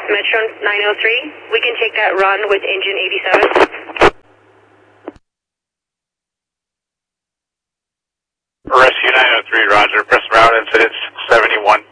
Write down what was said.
Metro 903. We can take that run with engine 87. Rescue 903, roger. Press route incidents 71.